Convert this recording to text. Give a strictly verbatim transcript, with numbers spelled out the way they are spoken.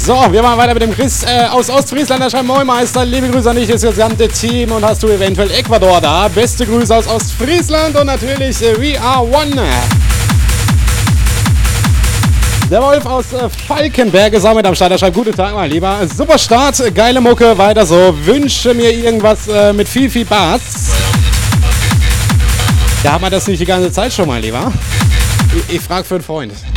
So, wir machen weiter mit dem Chris äh, aus Ostfriesland. Der schreibt: Moin Meister, liebe Grüße an dich, das gesamte Team. Und hast du eventuell Ecuador da? Beste Grüße aus Ostfriesland und natürlich äh, We Are One. Der Wolf aus äh, Falkenberg ist auch mit am Start. Der schreibt: Guten Tag, mein Lieber. Super Start, geile Mucke, weiter so. Wünsche mir irgendwas äh, mit viel, viel Bass. Ja, haben wir das nicht die ganze Zeit schon, mein Lieber? Ich, ich frage für einen Freund.